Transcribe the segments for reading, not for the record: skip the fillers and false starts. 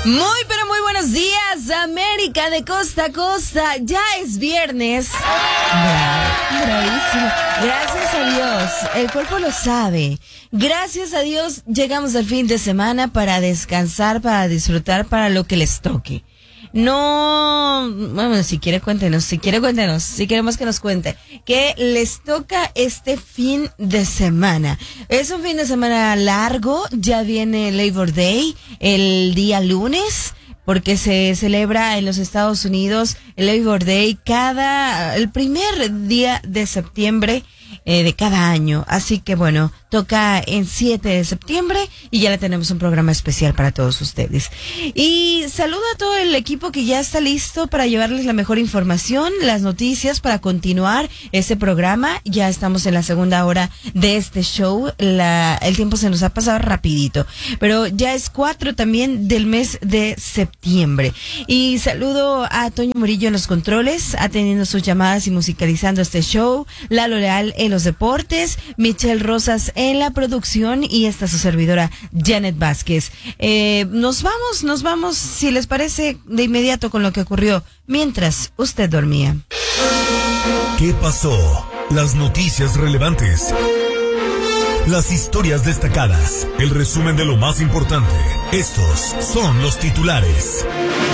Muy, pero muy buenos días, América de costa a costa. Ya es viernes. Bravísimo. Gracias a Dios, el cuerpo lo sabe. Gracias a Dios llegamos al fin de semana para descansar, para disfrutar, para lo que les toque. No, bueno, si queremos que nos cuente qué les toca este fin de semana. Es un fin de semana largo, ya viene Labor Day el día lunes, porque se celebra en los Estados Unidos el Labor Day el primer día de septiembre de cada año. Así que bueno, toca en 7 de septiembre y ya le tenemos un programa especial para todos ustedes. Y saludo a todo el equipo que ya está listo para llevarles la mejor información, las noticias para continuar este programa. Ya estamos en la segunda hora de este show. El tiempo se nos ha pasado rapidito, pero ya es 4 también del mes de septiembre. Y saludo a Toño Murillo en los controles, atendiendo sus llamadas y musicalizando este show. Lalo Leal en los deportes, Michelle Rosas en la producción y esta su servidora Janet Vázquez. Nos vamos, si les parece, de inmediato con lo que ocurrió mientras usted dormía. ¿Qué pasó? Las noticias relevantes, las historias destacadas, el resumen de lo más importante. Estos son los titulares.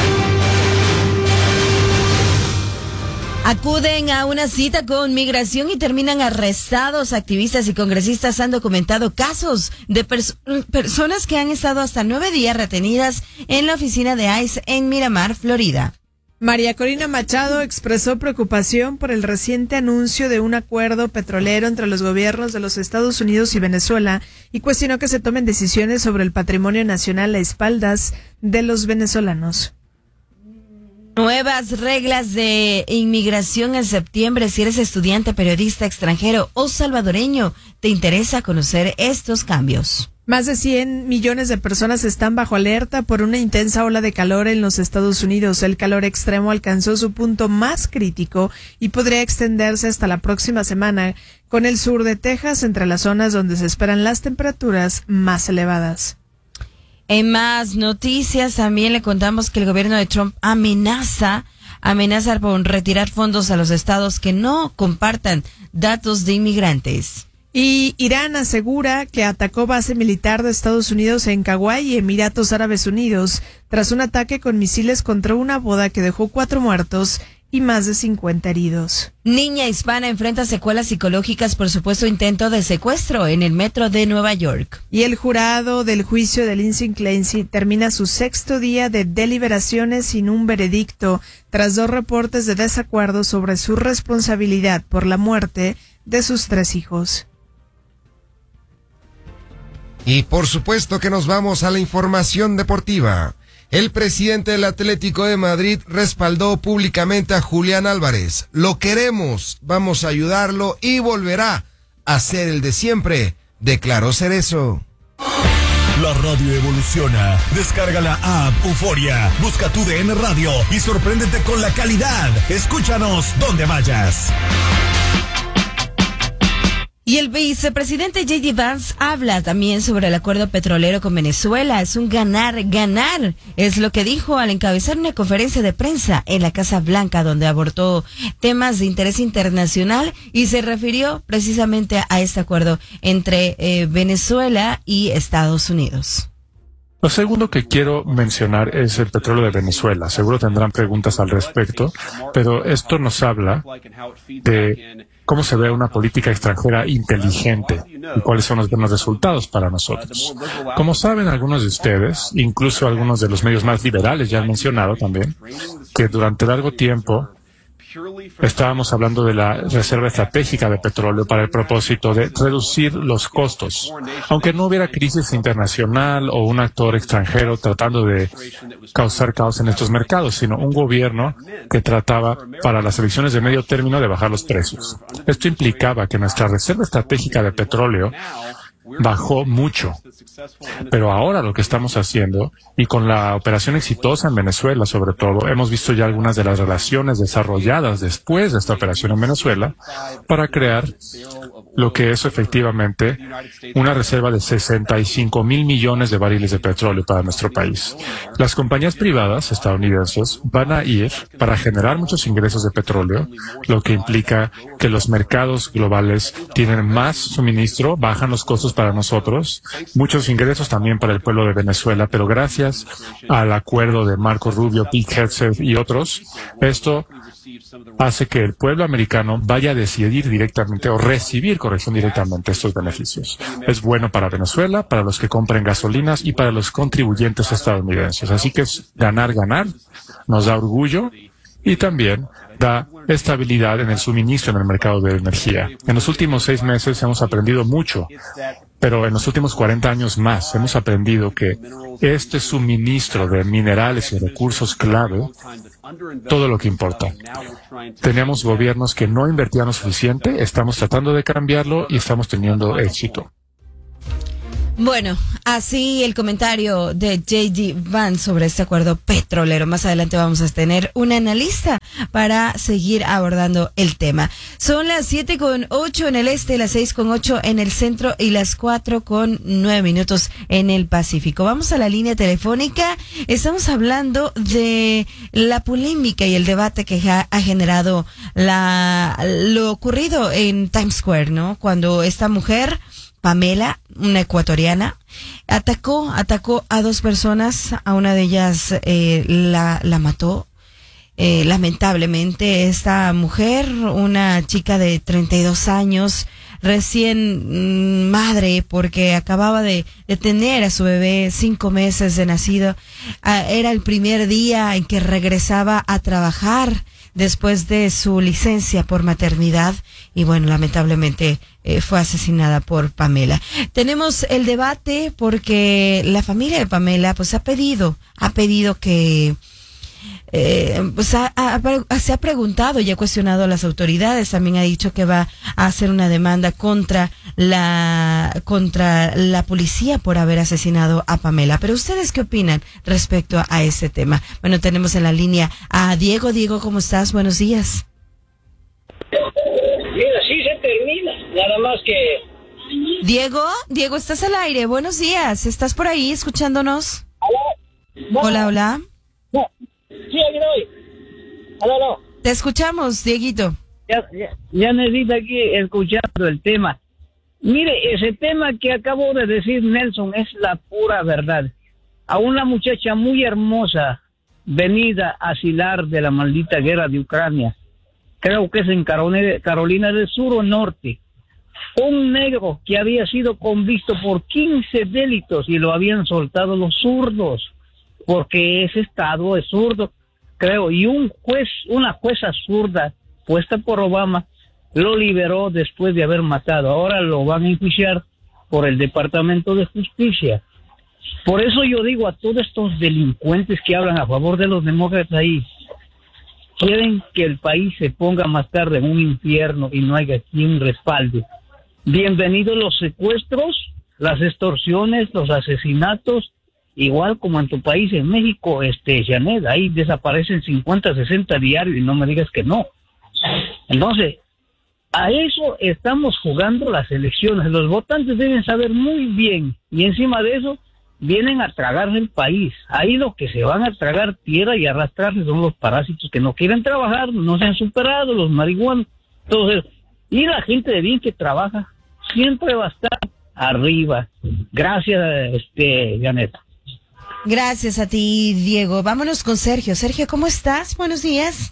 Acuden a una cita con migración y terminan arrestados. Activistas y congresistas han documentado casos de personas que han estado hasta 9 días retenidas en la oficina de ICE en Miramar, Florida. María Corina Machado expresó preocupación por el reciente anuncio de un acuerdo petrolero entre los gobiernos de los Estados Unidos y Venezuela y cuestionó que se tomen decisiones sobre el patrimonio nacional a espaldas de los venezolanos. Nuevas reglas de inmigración en septiembre. Si eres estudiante, periodista extranjero o salvadoreño, ¿te interesa conocer estos cambios? Más de 100 millones de personas están bajo alerta por una intensa ola de calor en los Estados Unidos. El calor extremo alcanzó su punto más crítico y podría extenderse hasta la próxima semana, con el sur de Texas entre las zonas donde se esperan las temperaturas más elevadas. En más noticias, también le contamos que el gobierno de Trump amenaza con retirar fondos a los estados que no compartan datos de inmigrantes. Y Irán asegura que atacó base militar de Estados Unidos en Kauai y Emiratos Árabes Unidos tras un ataque con misiles contra una boda que dejó 4 muertos y más de 50 heridos. Niña hispana enfrenta secuelas psicológicas por supuesto intento de secuestro en el metro de Nueva York. Y el jurado del juicio de Lindsay Clancy termina su 6º día de deliberaciones sin un veredicto tras 2 reportes de desacuerdo sobre su responsabilidad por la muerte de sus 3 hijos. Y por supuesto que nos vamos a la información deportiva. El presidente del Atlético de Madrid respaldó públicamente a Julián Álvarez. Lo queremos, vamos a ayudarlo y volverá a ser el de siempre, declaró Cerezo. La radio evoluciona. Descarga la app Euforia, busca tu DN Radio y sorpréndete con la calidad. Escúchanos donde vayas. Y el vicepresidente J.D. Vance habla también sobre el acuerdo petrolero con Venezuela. Es un ganar, es lo que dijo al encabezar una conferencia de prensa en la Casa Blanca, donde abordó temas de interés internacional y se refirió precisamente a este acuerdo entre Venezuela y Estados Unidos. Lo segundo que quiero mencionar es el petróleo de Venezuela. Seguro tendrán preguntas al respecto, pero esto nos habla de cómo se ve una política extranjera inteligente y cuáles son los buenos resultados para nosotros. Como saben algunos de ustedes, incluso algunos de los medios más liberales ya han mencionado también, que durante largo tiempo estábamos hablando de la reserva estratégica de petróleo para el propósito de reducir los costos. Aunque no hubiera crisis internacional o un actor extranjero tratando de causar caos en estos mercados, sino un gobierno que trataba para las elecciones de medio término de bajar los precios. Esto implicaba que nuestra reserva estratégica de petróleo bajó mucho. Pero ahora lo que estamos haciendo, y con la operación exitosa en Venezuela sobre todo, hemos visto ya algunas de las relaciones desarrolladas después de esta operación en Venezuela para crear lo que es efectivamente una reserva de 65 mil millones de barriles de petróleo para nuestro país. Las compañías privadas estadounidenses van a ir para generar muchos ingresos de petróleo, lo que implica que los mercados globales tienen más suministro, bajan los costos para nosotros, muchos ingresos también para el pueblo de Venezuela, pero gracias al acuerdo de Marco Rubio, Pete Hegseth y otros, esto hace que el pueblo americano vaya a decidir directamente o recibir directamente estos beneficios. Es bueno para Venezuela, para los que compren gasolinas y para los contribuyentes estadounidenses. Así que es ganar, ganar, nos da orgullo y también da estabilidad en el suministro en el mercado de energía. En los últimos 6 meses hemos aprendido mucho, pero en los últimos 40 años más hemos aprendido que este suministro de minerales y recursos clave, todo lo que importa. Teníamos gobiernos que no invertían lo suficiente, estamos tratando de cambiarlo y estamos teniendo éxito. Bueno, así el comentario de J.D. Vance sobre este acuerdo petrolero. Más adelante vamos a tener un analista para seguir abordando el tema. Son las 7:08 en el este, las 6:08 en el centro y las 4:09 en el Pacífico. Vamos a la línea telefónica. Estamos hablando de la polémica y el debate que ha generado lo ocurrido en Times Square, ¿no? Cuando esta mujer, Pamela, una ecuatoriana, atacó a 2 personas, a una de ellas la mató. Lamentablemente, esta mujer, una chica de 32 años, recién madre, porque acababa de tener a su bebé 5 meses de nacido, era el primer día en que regresaba a trabajar después de su licencia por maternidad y bueno, lamentablemente fue asesinada por Pamela. Tenemos el debate porque la familia de Pamela pues ha pedido que se ha preguntado y ha cuestionado a las autoridades. También ha dicho que va a hacer una demanda contra la policía por haber asesinado a Pamela. Pero ¿ustedes qué opinan respecto a este tema? Bueno, tenemos en la línea a Diego. Diego, ¿cómo estás? Buenos días. Mira, sí se termina, nada más que... Diego, estás al aire. Buenos días. ¿Estás por ahí escuchándonos? No. Hola. No. Sí, aquí estoy. Aló. Te escuchamos, Dieguito. Ya necesito aquí escuchando el tema. Mire, ese tema que acabo de decir, Nelson, es la pura verdad. A una muchacha muy hermosa, venida a asilar de la maldita guerra de Ucrania, creo que es en Carolina del Sur o Norte, un negro que había sido convicto por 15 delitos y lo habían soltado los zurdos, porque ese estado es zurdo, creo, y una jueza zurda puesta por Obama lo liberó después de haber matado. Ahora lo van a enjuiciar por el Departamento de Justicia. Por eso yo digo a todos estos delincuentes que hablan a favor de los demócratas ahí, quieren que el país se ponga más tarde en un infierno y no haya quien respalde. Bienvenidos los secuestros, las extorsiones, los asesinatos, igual como en tu país, en México, Janet, ahí desaparecen 50, 60 diarios y no me digas que no. Entonces, a eso estamos jugando las elecciones. Los votantes deben saber muy bien y encima de eso vienen a tragarse el país. Ahí lo que se van a tragar tierra y arrastrarse son los parásitos que no quieren trabajar, no se han superado, los marihuanos. Entonces, y la gente de bien que trabaja siempre va a estar arriba. Gracias, Janet. Gracias a ti, Diego. Vámonos con Sergio. Sergio, ¿cómo estás? Buenos días.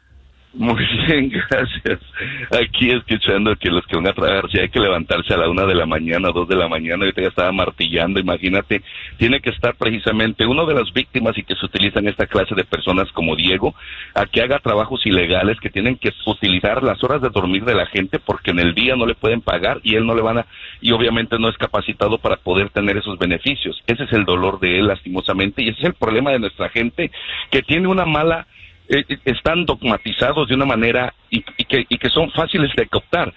Muy bien, gracias. Aquí escuchando que los que van a trabajar, si hay que levantarse a la 1 de la mañana, 2 de la mañana, ahorita ya estaba martillando, imagínate, tiene que estar precisamente uno de las víctimas y que se utilizan esta clase de personas como Diego, a que haga trabajos ilegales, que tienen que utilizar las horas de dormir de la gente porque en el día no le pueden pagar y él no le y obviamente no es capacitado para poder tener esos beneficios. Ese es el dolor de él, lastimosamente, y ese es el problema de nuestra gente, que tiene una mala están dogmatizados de una manera y que son fáciles de cooptar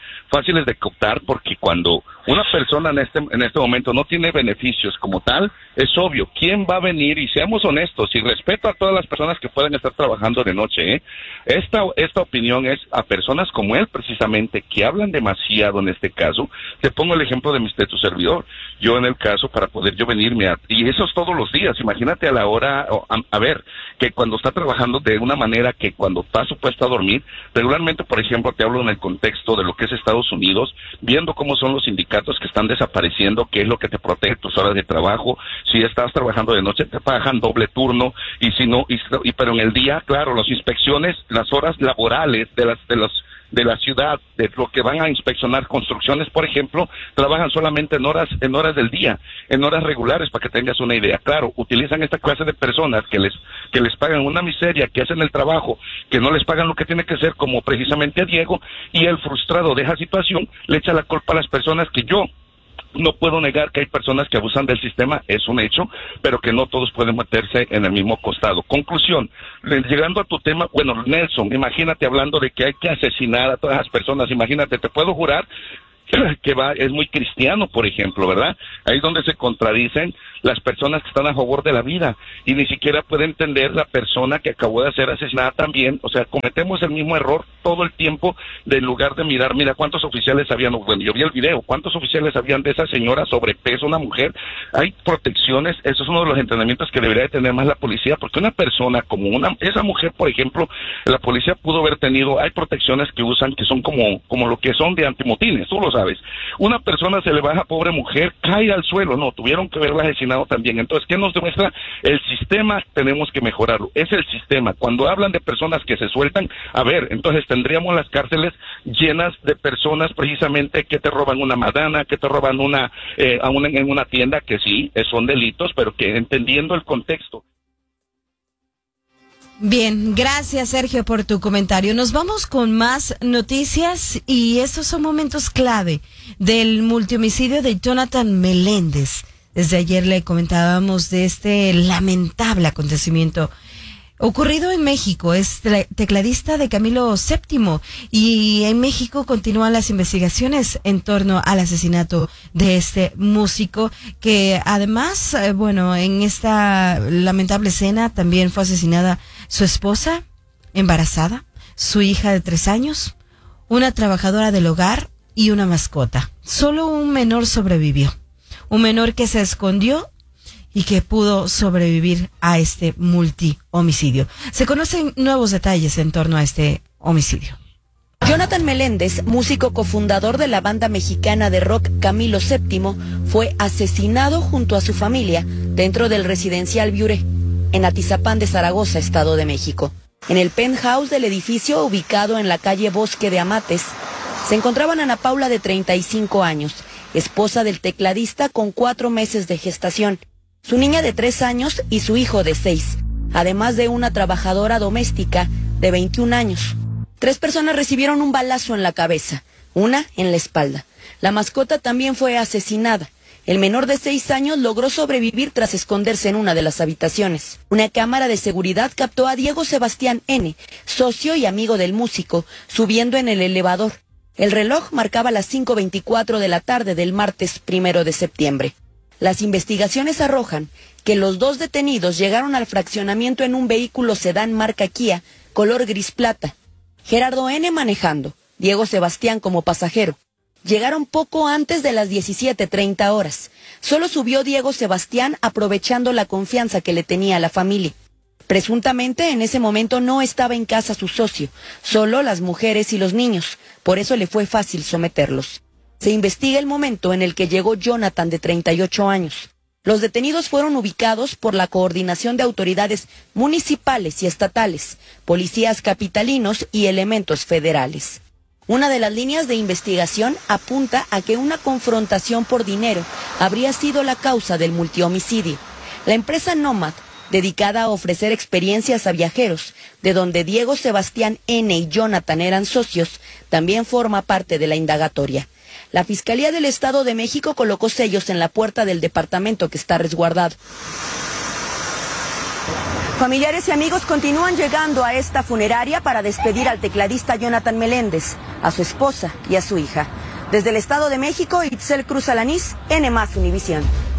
porque cuando una persona en este momento no tiene beneficios como tal, es obvio, ¿quién va a venir? Y seamos honestos, y respeto a todas las personas que pueden estar trabajando de noche, esta opinión es a personas como él precisamente, que hablan demasiado en este caso. Te pongo el ejemplo de tu servidor, yo en el caso para poder yo venirme y eso es todos los días, imagínate a la hora, a ver, que cuando está trabajando de una manera que cuando está supuesto a dormir, regularmente, por ejemplo, te hablo en el contexto de lo que es Estados Unidos, viendo cómo son los sindicatos que están desapareciendo, qué es lo que te protege tus horas de trabajo. Si estás trabajando de noche te pagan doble turno, y si no, pero en el día, claro, las inspecciones, las horas laborales de la ciudad, de lo que van a inspeccionar construcciones, por ejemplo, trabajan solamente en horas del día, en horas regulares, para que tengas una idea. Claro, utilizan esta clase de personas que les pagan una miseria, que hacen el trabajo, que no les pagan lo que tiene que ser, como precisamente a Diego, y el frustrado de esa situación le echa la culpa a las personas, que yo no puedo negar que hay personas que abusan del sistema, es un hecho, pero que no todos pueden meterse en el mismo costado. Conclusión, llegando a tu tema, bueno, Nelson, imagínate hablando de que hay que asesinar a todas las personas, imagínate, te puedo jurar que es muy cristiano, por ejemplo, ¿verdad? Ahí es donde se contradicen las personas que están a favor de la vida y ni siquiera puede entender la persona que acabó de ser asesinada también. O sea, cometemos el mismo error todo el tiempo, en lugar de mirar, mira cuántos oficiales habían, bueno, yo vi el video, cuántos oficiales habían de esa señora, sobrepeso, una mujer. Hay protecciones, eso es uno de los entrenamientos que debería de tener más la policía, porque una persona como esa mujer, por ejemplo, la policía pudo haber tenido, hay protecciones que usan que son como lo que son de antimotines, tú lo sabes. Una persona se le baja, pobre mujer, cae al suelo, no, tuvieron que haberla asesinado también. Entonces, ¿qué nos demuestra? El sistema tenemos que mejorarlo, es el sistema. Cuando hablan de personas que se sueltan, a ver, entonces tendríamos las cárceles llenas de personas precisamente que te roban una madana, que te roban en una tienda, que sí, son delitos, pero que entendiendo el contexto. Bien, gracias Sergio por tu comentario. Nos vamos con más noticias y estos son momentos clave del multihomicidio de Jonathan Meléndez. Desde ayer le comentábamos de este lamentable acontecimiento ocurrido en México. Es tecladista de Camilo VII y en México continúan las investigaciones en torno al asesinato de este músico que además, en esta lamentable escena también fue asesinada su esposa embarazada, su hija de 3 años, una trabajadora del hogar y una mascota. Solo un menor sobrevivió. Un menor que se escondió y que pudo sobrevivir a este multihomicidio. Se conocen nuevos detalles en torno a este homicidio. Jonathan Meléndez, músico cofundador de la banda mexicana de rock Camilo VII, fue asesinado junto a su familia dentro del residencial Viuré, en Atizapán de Zaragoza, Estado de México. En el penthouse del edificio, ubicado en la calle Bosque de Amates, se encontraban Ana Paula, de 35 años, esposa del tecladista con 4 meses de gestación, su niña de 3 años y su hijo de 6, además de una trabajadora doméstica de 21 años. 3 personas recibieron un balazo en la cabeza, una en la espalda. La mascota también fue asesinada. El menor de 6 años logró sobrevivir tras esconderse en una de las habitaciones. Una cámara de seguridad captó a Diego Sebastián N., socio y amigo del músico, subiendo en el elevador. El reloj marcaba las 5:24 de la tarde del martes 1 de septiembre. Las investigaciones arrojan que los 2 detenidos llegaron al fraccionamiento en un vehículo sedán marca Kia, color gris plata. Gerardo N. manejando, Diego Sebastián como pasajero. Llegaron poco antes de las 17:30 horas. Solo subió Diego Sebastián aprovechando la confianza que le tenía a la familia. Presuntamente en ese momento no estaba en casa su socio, solo las mujeres y los niños, por eso le fue fácil someterlos. Se investiga el momento en el que llegó Jonathan, de 38 años. Los detenidos fueron ubicados por la coordinación de autoridades municipales y estatales, policías capitalinos y elementos federales. Una de las líneas de investigación apunta a que una confrontación por dinero habría sido la causa del multihomicidio. La empresa Nomad, dedicada a ofrecer experiencias a viajeros, de donde Diego Sebastián N. y Jonathan eran socios, también forma parte de la indagatoria. La Fiscalía del Estado de México colocó sellos en la puerta del departamento que está resguardado. Familiares y amigos continúan llegando a esta funeraria para despedir al tecladista Jonathan Meléndez, a su esposa y a su hija. Desde el Estado de México, Itzel Cruz Alanís, N+ Univisión.